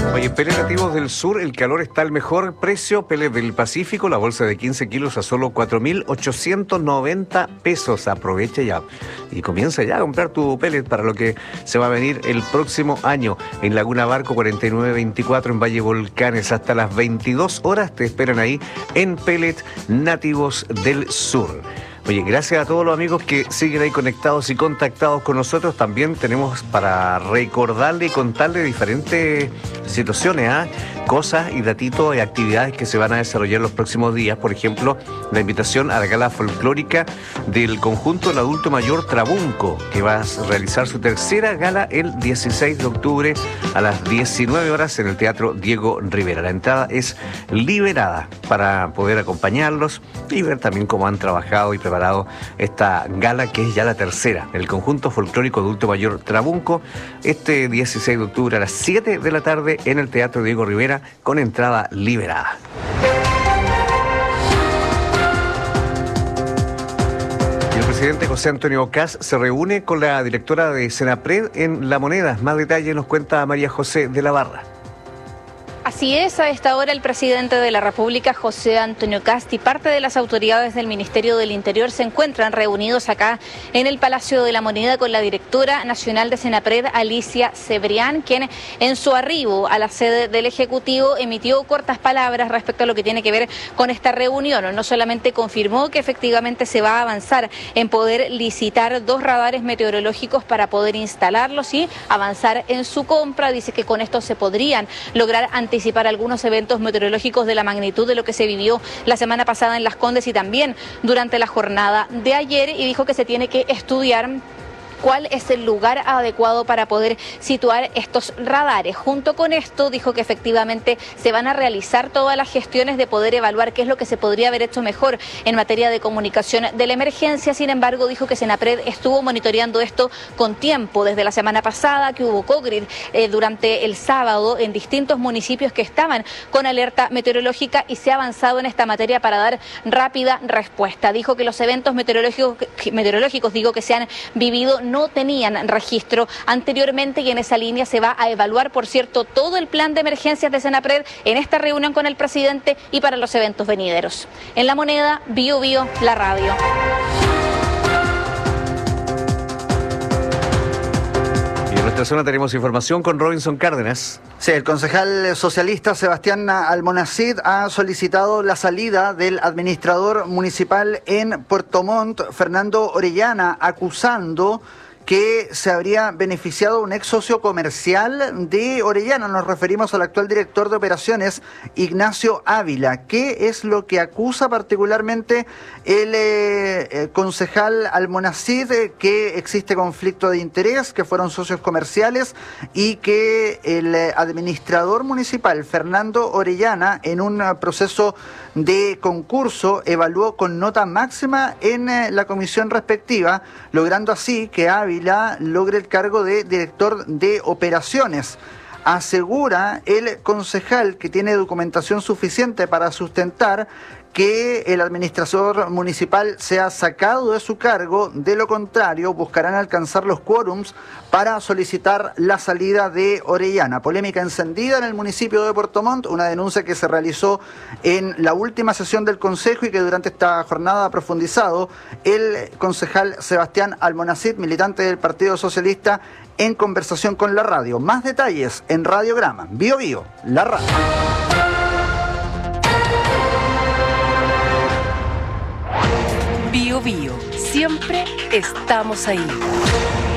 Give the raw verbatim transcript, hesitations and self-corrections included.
Oye, Pellet Nativos del Sur, el calor está al mejor precio. Pellet del Pacífico, la bolsa de quince kilos a solo cuatro mil ochocientos noventa pesos. Aprovecha ya y comienza ya a comprar tu pellet para lo que se va a venir el próximo año. En Laguna Barco cuarenta y nueve veinticuatro, en Valle Volcanes, hasta las veintidós horas te esperan ahí en Pellet Nativos del Sur. Oye, gracias a todos los amigos que siguen ahí conectados y contactados con nosotros. También tenemos para recordarle y contarle diferentes situaciones, ¿eh? cosas y datitos y actividades que se van a desarrollar los próximos días. Por ejemplo, la invitación a la gala folclórica del conjunto del adulto mayor Trabunco, que va a realizar su tercera gala el dieciséis de octubre a las diecinueve horas en el Teatro Diego Rivera. La entrada es liberada para poder acompañarlos y ver también cómo han trabajado y preparado esta gala, que es ya la tercera. El conjunto folclórico adulto mayor Trabunco, este dieciséis de octubre a las siete de la tarde en el Teatro Diego Rivera, con entrada liberada. Y el presidente José Antonio Kast se reúne con la directora de Senapred en La Moneda. Más detalles nos cuenta María José de la Barra. Así es, a esta hora el presidente de la República, José Antonio Kast, y parte de las autoridades del Ministerio del Interior se encuentran reunidos acá en el Palacio de la Moneda con la directora nacional de Senapred, Alicia Cebrián, quien en su arribo a la sede del Ejecutivo emitió cortas palabras respecto a lo que tiene que ver con esta reunión. No solamente confirmó que efectivamente se va a avanzar en poder licitar dos radares meteorológicos para poder instalarlos y avanzar en su compra. Dice que con esto se podrían lograr anticipar anticipar algunos eventos meteorológicos de la magnitud de lo que se vivió la semana pasada en Las Condes y también durante la jornada de ayer, y dijo que se tiene que estudiar cuál es el lugar adecuado para poder situar estos radares. Junto con esto, dijo que efectivamente se van a realizar todas las gestiones de poder evaluar qué es lo que se podría haber hecho mejor en materia de comunicación de la emergencia. Sin embargo, dijo que Senapred estuvo monitoreando esto con tiempo desde la semana pasada, que hubo COGRID eh, durante el sábado en distintos municipios que estaban con alerta meteorológica, y se ha avanzado en esta materia para dar rápida respuesta. Dijo que los eventos meteorológicos, meteorológicos digo, que se han vivido no tenían registro anteriormente, y en esa línea se va a evaluar, por cierto, todo el plan de emergencias de Senapred en esta reunión con el presidente y para los eventos venideros. En La Moneda, Bio Bio, la radio. Y en nuestra zona tenemos información con Robinson Cárdenas. Sí, el concejal socialista Sebastián Almonacid ha solicitado la salida del administrador municipal en Puerto Montt, Fernando Orellana, acusando que se habría beneficiado un ex socio comercial de Orellana. Nos referimos al actual director de operaciones, Ignacio Ávila. ¿Qué es lo que acusa particularmente el eh, concejal Almonacid? Eh, que existe conflicto de interés, que fueron socios comerciales y que el eh, administrador municipal, Fernando Orellana, en un uh, proceso de concurso, evaluó con nota máxima en eh, la comisión respectiva, logrando así que Ávila logre el cargo de director de operaciones. Asegura el concejal que tiene documentación suficiente para sustentar que el administrador municipal sea sacado de su cargo. De lo contrario, buscarán alcanzar los quórums para solicitar la salida de Orellana. Polémica encendida en el municipio de Puerto Montt, una denuncia que se realizó en la última sesión del Consejo y que durante esta jornada ha profundizado el concejal Sebastián Almonacid, militante del Partido Socialista, en conversación con la radio. Más detalles en Radiograma. Bio Bio, la radio. Bio Bio, siempre estamos ahí.